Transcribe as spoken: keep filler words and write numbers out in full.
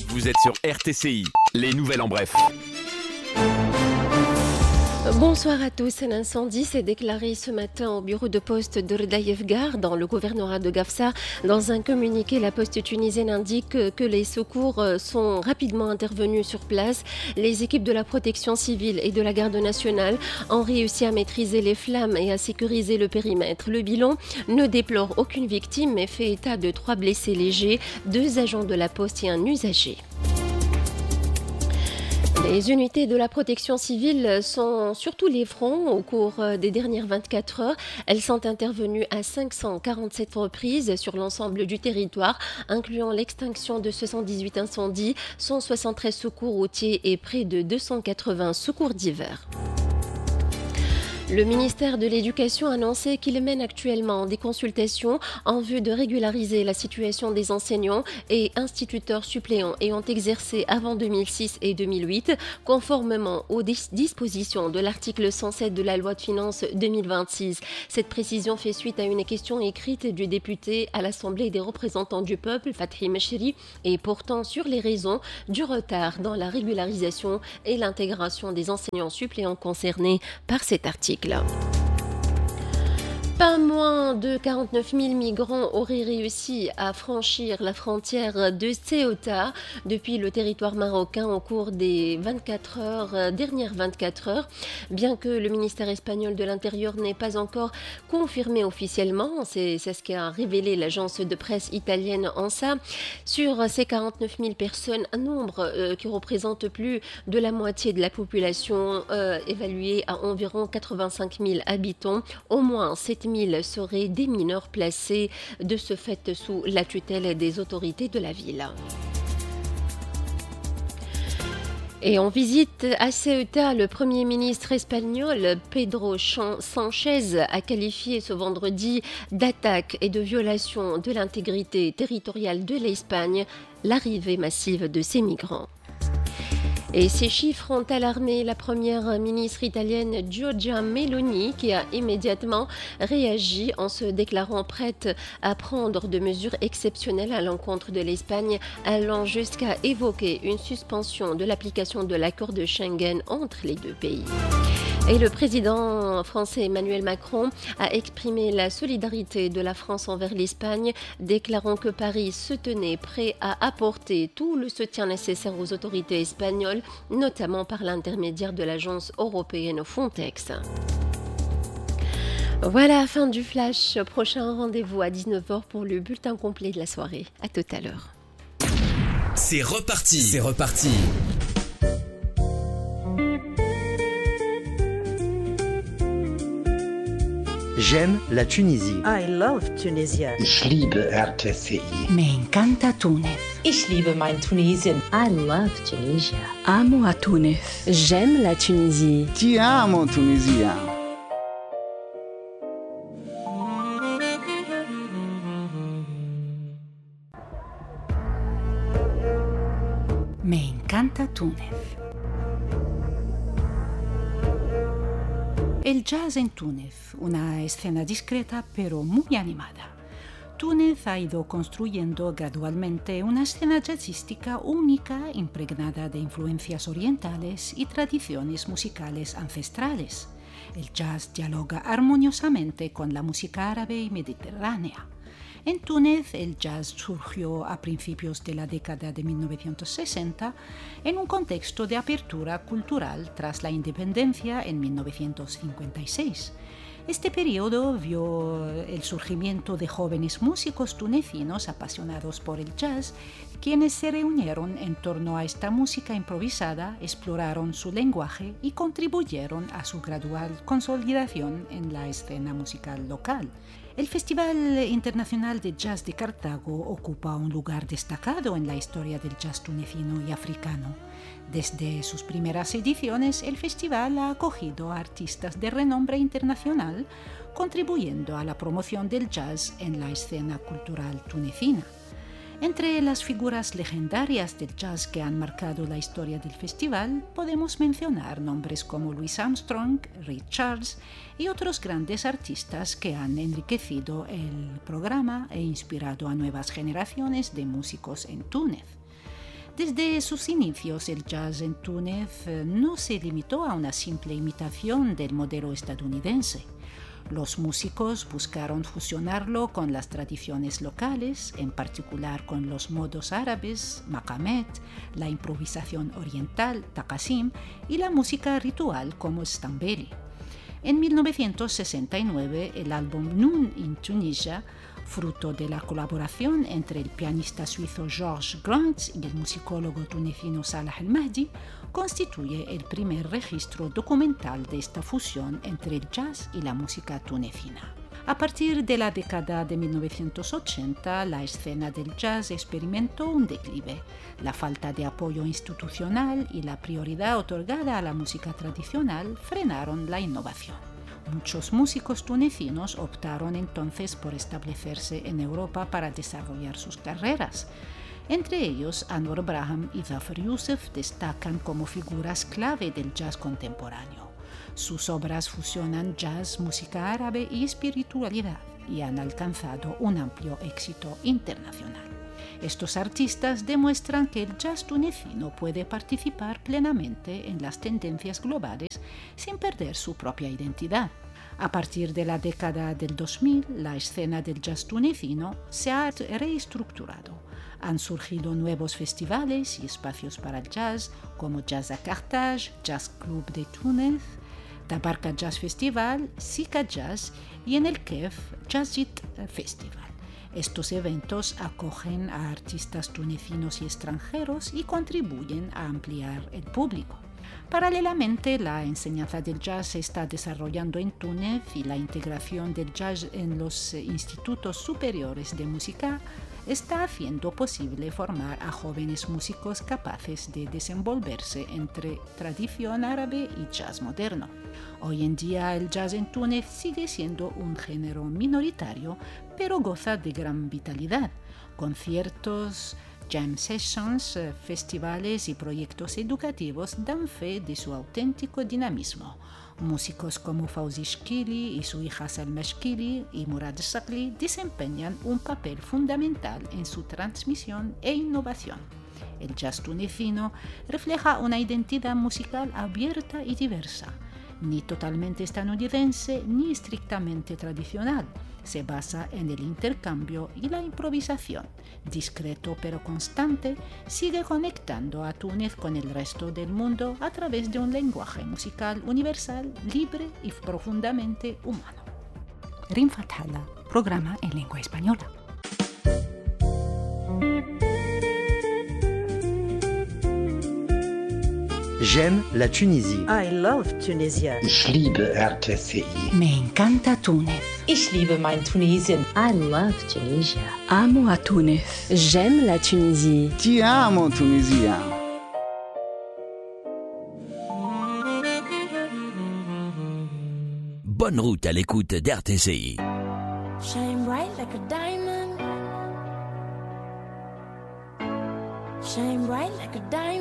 Vous êtes sur R T C I, les nouvelles en bref. Bonsoir à tous. Un incendie s'est déclaré ce matin au bureau de poste de Rdaïevgar dans le gouvernorat de Gafsa. Dans un communiqué, la poste tunisienne indique que les secours sont rapidement intervenus sur place. Les équipes de la protection civile et de la garde nationale ont réussi à maîtriser les flammes et à sécuriser le périmètre. Le bilan ne déplore aucune victime mais fait état de trois blessés légers, deux agents de la poste et un usager. Les unités de la protection civile sont sur tous les fronts au cours des dernières vingt-quatre heures. Elles sont intervenues à cinq cent quarante-sept reprises sur l'ensemble du territoire, incluant l'extinction de soixante-dix-huit incendies, cent soixante-treize secours routiers et près de deux cent quatre-vingts secours divers. Le ministère de l'Éducation a annoncé qu'il mène actuellement des consultations en vue de régulariser la situation des enseignants et instituteurs suppléants ayant exercé avant deux mille six et deux mille huit, conformément aux dis- dispositions de l'article cent sept de la loi de finances deux mille vingt-six. Cette précision fait suite à une question écrite du député à l'Assemblée des représentants du peuple, Fathi Mechri, et portant sur les raisons du retard dans la régularisation et l'intégration des enseignants suppléants concernés par cet article. Pas moins de quarante-neuf mille migrants auraient réussi à franchir la frontière de Ceuta depuis le territoire marocain au cours des vingt-quatre heures, dernières vingt-quatre heures. Bien que le ministère espagnol de l'Intérieur n'ait pas encore confirmé officiellement, c'est, c'est ce qu'a révélé l'agence de presse italienne ANSA, sur ces quarante-neuf mille personnes, un nombre euh, qui représente plus de la moitié de la population, euh, évaluée à environ quatre-vingt-cinq mille habitants, au moins sept mille seraient des mineurs placés de ce fait sous la tutelle des autorités de la ville. Et en visite à Ceuta, le Premier ministre espagnol Pedro Sánchez a qualifié ce vendredi d'attaque et de violation de l'intégrité territoriale de l'Espagne l'arrivée massive de ces migrants. Et ces chiffres ont alarmé la première ministre italienne Giorgia Meloni, qui a immédiatement réagi en se déclarant prête à prendre de mesures exceptionnelles à l'encontre de l'Espagne, allant jusqu'à évoquer une suspension de l'application de l'accord de Schengen entre les deux pays. Et le président français Emmanuel Macron a exprimé la solidarité de la France envers l'Espagne, déclarant que Paris se tenait prêt à apporter tout le soutien nécessaire aux autorités espagnoles, notamment par l'intermédiaire de l'agence européenne Frontex. Voilà, fin du flash. Prochain rendez-vous à dix-neuf heures pour le bulletin complet de la soirée. À tout à l'heure. C'est reparti. C'est reparti. J'aime la Tunisie. I love Tunisia. Ich liebe R T C I. Me encanta Túnez. Ich liebe mein Tunesien. I love Tunisia. Amo a Túnez. J'aime la Tunisie. Ti amo Tunisia. Me encanta Túnez. El jazz en Túnez, una escena discreta pero muy animada. Túnez ha ido construyendo gradualmente una escena jazzística única, impregnada de influencias orientales y tradiciones musicales ancestrales. El jazz dialoga armoniosamente con la música árabe y mediterránea. En Túnez, el jazz surgió a principios de la década de mil novecientos sesenta en un contexto de apertura cultural tras la independencia en mil novecientos cincuenta y seis. Este periodo vio el surgimiento de jóvenes músicos tunecinos apasionados por el jazz, quienes se reunieron en torno a esta música improvisada, exploraron su lenguaje y contribuyeron a su gradual consolidación en la escena musical local. El Festival Internacional de Jazz de Cartago ocupa un lugar destacado en la historia del jazz tunecino y africano. Desde sus primeras ediciones, el festival ha acogido a artistas de renombre internacional, contribuyendo a la promoción del jazz en la escena cultural tunecina. Entre las figuras legendarias del jazz que han marcado la historia del festival, podemos mencionar nombres como Louis Armstrong, Ray Charles y otros grandes artistas que han enriquecido el programa e inspirado a nuevas generaciones de músicos en Túnez. Desde sus inicios, el jazz en Túnez no se limitó a una simple imitación del modelo estadounidense. Los músicos buscaron fusionarlo con las tradiciones locales, en particular con los modos árabes, maqamet, la improvisación oriental, taqasim, y la música ritual como stambeli. En mil novecientos sesenta y nueve, el álbum Noon in Tunisia, fruto de la colaboración entre el pianista suizo Georges Grant y el musicólogo tunecino Salah El-Mahdi, constituye el primer registro documental de esta fusión entre el jazz y la música tunecina. A partir de la década de mil novecientos ochenta, la escena del jazz experimentó un declive. La falta de apoyo institucional y la prioridad otorgada a la música tradicional frenaron la innovación. Muchos músicos tunecinos optaron entonces por establecerse en Europa para desarrollar sus carreras. Entre ellos, Anwar Braham y Zafar Youssef destacan como figuras clave del jazz contemporáneo. Sus obras fusionan jazz, música árabe y espiritualidad y han alcanzado un amplio éxito internacional. Estos artistas demuestran que el jazz tunecino puede participar plenamente en las tendencias globales sin perder su propia identidad. A partir de la década del dos mil, la escena del jazz tunecino se ha reestructurado. Han surgido nuevos festivales y espacios para el jazz, como Jazz à Carthage, Jazz Club de Túnez, Tabarka Jazz Festival, Sika Jazz y en el Kef Jazzit Festival. Estos eventos acogen a artistas tunecinos y extranjeros y contribuyen a ampliar el público. Paralelamente, la enseñanza del jazz se está desarrollando en Túnez y la integración del jazz en los institutos superiores de música está haciendo posible formar a jóvenes músicos capaces de desenvolverse entre tradición árabe y jazz moderno. Hoy en día el jazz en Túnez sigue siendo un género minoritario, pero goza de gran vitalidad. Conciertos, jam sessions, festivales y proyectos educativos dan fe de su auténtico dinamismo. Músicos como Fawzi Shkili y su hija Salma Shkili y Murad Shakli desempeñan un papel fundamental en su transmisión e innovación. El jazz tunecino refleja una identidad musical abierta y diversa, ni totalmente estadounidense ni estrictamente tradicional. Se basa en el intercambio y la improvisación. Discreto pero constante, sigue conectando a Túnez con el resto del mundo a través de un lenguaje musical universal, libre y profundamente humano. Rim Fathala, programa en lengua española. J'aime la Tunisie. I love Tunisia. Ich liebe R T C I. Me encanta Túnez. Ich liebe mein Tunesien. I love Tunisia. Amo a Túnez. J'aime la Tunisie. Ti amo, Tunisia. Bonne route à l'écoute d'R T C I. Shine bright like a diamond. Shine bright like a diamond.